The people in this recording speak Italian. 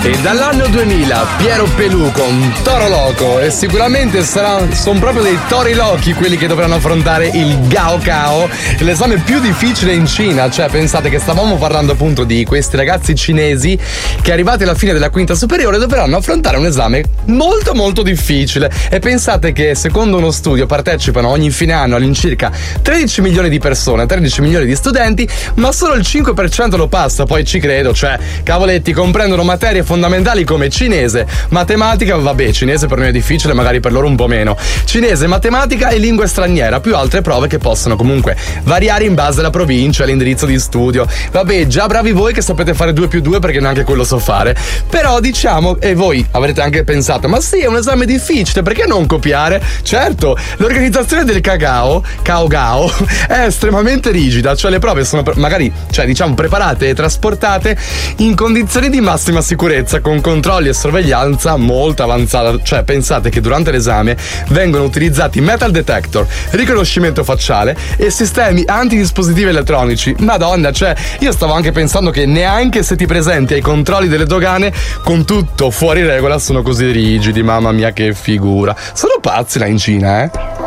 E dall'anno 2000 Piero Pelù con Toro Loco, e sicuramente sono proprio dei tori lochi quelli che dovranno affrontare il Gaokao, l'esame più difficile in Cina. Cioè, pensate che stavamo parlando appunto di questi ragazzi cinesi che arrivati alla fine della quinta superiore dovranno affrontare un esame molto molto difficile, e pensate che secondo uno studio partecipano ogni fine anno all'incirca 13 milioni di persone, 13 milioni di studenti, ma solo il 5% lo passa. Poi ci credo, cioè cavoletti, comprendono materie fondamentali come cinese, matematica, vabbè, cinese per noi è difficile, magari per loro un po' meno, cinese, matematica e lingua straniera, più altre prove che possono comunque variare in base alla provincia, all'indirizzo di studio. Vabbè, già bravi voi che sapete fare 2+2, perché neanche quello so fare, però diciamo, e voi avrete anche pensato, ma sì, è un esame difficile, perché non copiare? Certo, l'organizzazione del Cao Gao è estremamente rigida, cioè le prove sono magari, cioè diciamo, preparate e trasportate in condizioni di massima sicurezza, con controlli e sorveglianza molto avanzata. Cioè, pensate che durante l'esame vengono utilizzati metal detector, riconoscimento facciale e sistemi antidispositivi elettronici. Madonna, cioè, io stavo anche pensando che neanche se ti presenti ai controlli delle dogane con tutto fuori regola sono così rigidi. Mamma mia, che figura. Sono pazzi là in Cina, eh?